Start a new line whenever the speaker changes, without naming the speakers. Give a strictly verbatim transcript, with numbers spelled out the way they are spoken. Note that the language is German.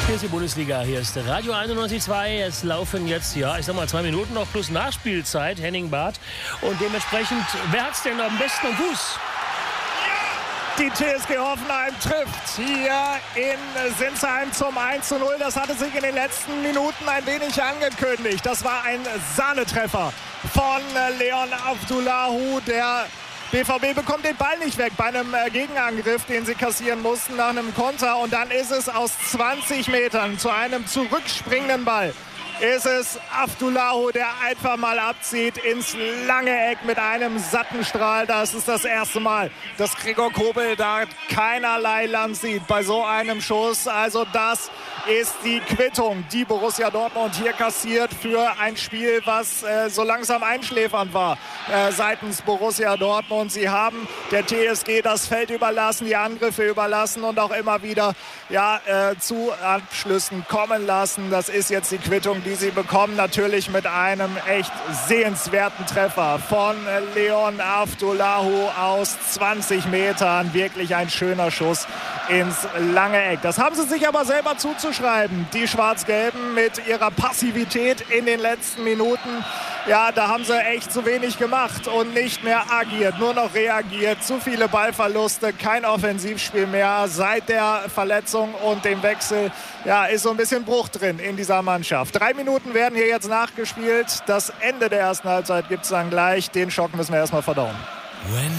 Hier ist die Bundesliga, hier ist Radio einundneunzig Komma zwei. Es laufen jetzt, ja, ich sag mal, zwei Minuten noch plus Nachspielzeit, Henning Barth. Und dementsprechend, wer hat's denn am besten am Fuß?
Die T S G Hoffenheim trifft hier in Sinsheim zum eins zu null. Das hatte sich in den letzten Minuten ein wenig angekündigt. Das war ein Sahnetreffer von Leon Avdulahu. Der B V B bekommt den Ball nicht weg bei einem Gegenangriff, den sie kassieren mussten nach einem Konter. Und dann ist es aus zwanzig Metern zu einem zurückspringenden Ball. Ist es Avdulahu, der einfach mal abzieht ins lange Eck mit einem satten Strahl. Das ist das erste Mal, dass Gregor Kobel da keinerlei Land sieht bei so einem Schuss. Also das ist die Quittung, die Borussia Dortmund hier kassiert für ein Spiel, was äh, so langsam einschläfernd war äh, seitens Borussia Dortmund. Sie haben der T S G das Feld überlassen, die Angriffe überlassen und auch immer wieder ja, äh, zu Abschlüssen kommen lassen. Das ist jetzt die Quittung, die sie bekommen, natürlich mit einem echt sehenswerten Treffer von Leon Avdulahu aus zwanzig Metern. Wirklich ein schöner Schuss ins lange Eck. Das haben sie sich aber selber zuzuschreiben, die Schwarz-Gelben, mit ihrer Passivität in den letzten Minuten. Ja, da haben sie echt zu wenig gemacht und nicht mehr agiert, nur noch reagiert. Zu viele Ballverluste, kein Offensivspiel mehr seit der Verletzung und dem Wechsel. Ja, ist so ein bisschen Bruch drin in dieser Mannschaft. Drei Minuten werden hier jetzt nachgespielt. Das Ende der ersten Halbzeit gibt es dann gleich. Den Schock müssen wir erstmal verdauen.